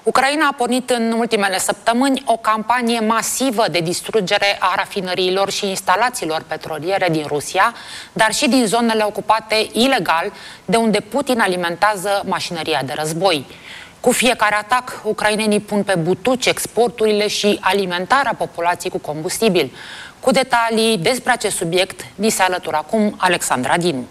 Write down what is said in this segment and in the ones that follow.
Ucraina a pornit în ultimele săptămâni o campanie masivă de distrugere a rafinăriilor și instalațiilor petroliere din Rusia, dar și din zonele ocupate ilegal, de unde Putin alimentează mașinăria de război. Cu fiecare atac, ucrainenii pun pe butuci exporturile și alimentarea populației cu combustibil. Cu detalii despre acest subiect, ni se alătură acum Alexandra Dinu.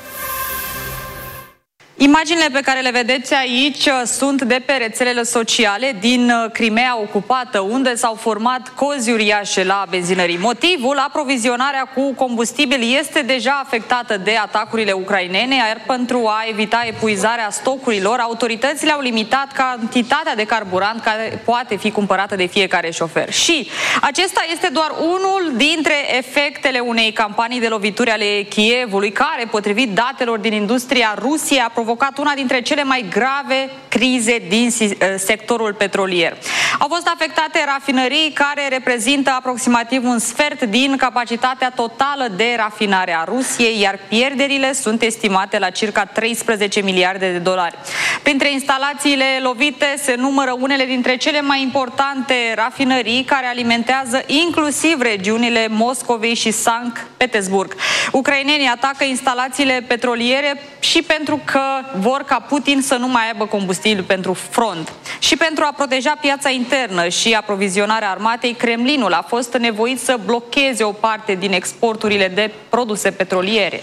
Imaginile pe care le vedeți aici sunt de pe rețelele sociale din Crimea ocupată, unde s-au format cozi uriașe la benzinării. Motivul, aprovizionarea cu combustibil este deja afectată de atacurile ucrainene, iar pentru a evita epuizarea stocurilor, autoritățile au limitat cantitatea de carburant care poate fi cumpărată de fiecare șofer. Și acesta este doar unul dintre efectele unei campanii de lovituri ale Kievului, care, potrivit datelor din industria Rusiei, a provocat una dintre cele mai grave crize din sectorul petrolier. Au fost afectate rafinării care reprezintă aproximativ un sfert din capacitatea totală de rafinare a Rusiei, iar pierderile sunt estimate la circa 13 miliarde de dolari. Printre instalațiile lovite se numără unele dintre cele mai importante rafinării care alimentează inclusiv regiunile Moscovei și Sankt Petersburg. Ucrainenii atacă instalațiile petroliere și pentru că vor ca Putin să nu mai aibă combustibil pentru front. Și pentru a proteja piața internă și aprovizionarea armatei, Kremlinul a fost nevoit să blocheze o parte din exporturile de produse petroliere.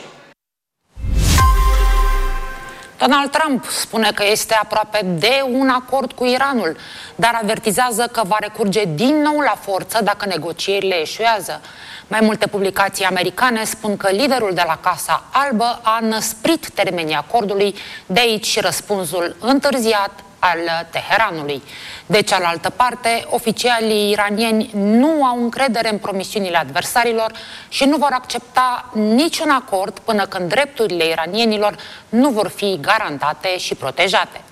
Donald Trump spune că este aproape de un acord cu Iranul, dar avertizează că va recurge din nou la forță dacă negocierile eșuează. Mai multe publicații americane spun că liderul de la Casa Albă a năsprit termenii acordului, de aici și răspunsul întârziat al Teheranului. De cealaltă parte, oficialii iranieni nu au încredere în promisiunile adversarilor și nu vor accepta niciun acord până când drepturile iranienilor nu vor fi garantate și protejate.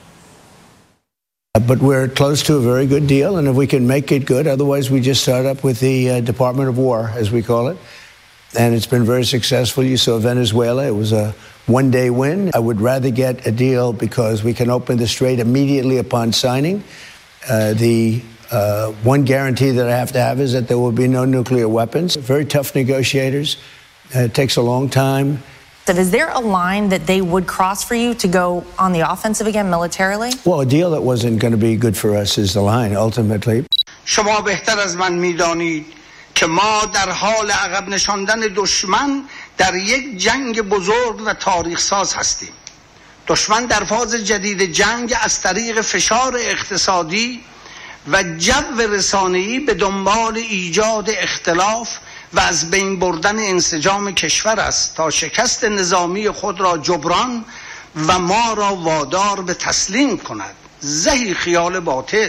But we're close to a very good deal, and if we can make it good, otherwise we just start up with the Department of War, as we call it. And it's been very successful. You saw Venezuela, it was a one-day win. I would rather get a deal because we can open the strait immediately upon signing. The one guarantee that I have is that there will be no nuclear weapons. Very tough negotiators. It takes a long time. Is there a line that they would cross for you to go on the offensive again militarily? Well, a deal that wasn't going to be good for us is the line, ultimately. شما بهتر از من میدانید که ما در حال عقب نشاندن دشمن در یک جنگ بزرگ و تاریخ ساز هستیم. دشمن در فاز جدید جنگ از طریق فشار اقتصادی و جو رسانه‌ای به دنبال ایجاد اختلاف و از بین بردن انسجام کشور است تا شکست نظامی خود را جبران و ما را وادار به تسلیم کند. زهی خیال باطل.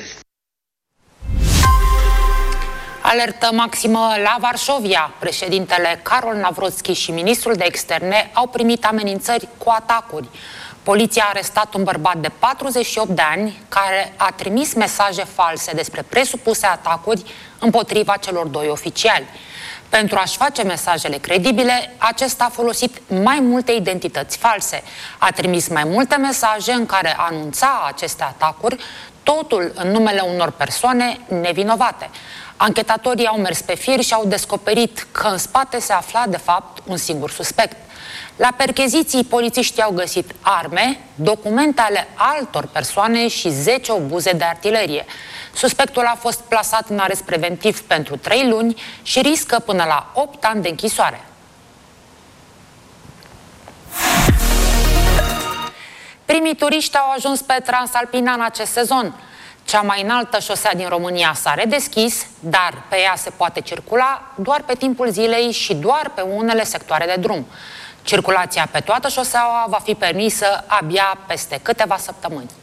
Alertă maximă la Varșovia. Președintele Karol Navrotski și ministrul de externe au primit amenințări cu atacuri. Poliția a arestat un bărbat de 48 de ani care a trimis mesaje false despre presupuse atacuri împotriva celor doi oficiali. Pentru a-și face mesajele credibile, acesta a folosit mai multe identități false. A trimis mai multe mesaje în care anunța aceste atacuri, totul în numele unor persoane nevinovate. Anchetatorii au mers pe fir și au descoperit că în spate se afla, de fapt, un singur suspect. La percheziții, polițiștii au găsit arme, documente ale altor persoane și 10 obuze de artilerie. Suspectul a fost plasat în arest preventiv pentru 3 luni și riscă până la 8 ani de închisoare. Primii turiști au ajuns pe Transalpina în acest sezon. Cea mai înaltă șosea din România s-a redeschis, dar pe ea se poate circula doar pe timpul zilei și doar pe unele sectoare de drum. Circulația pe toată șoseaua va fi permisă abia peste câteva săptămâni.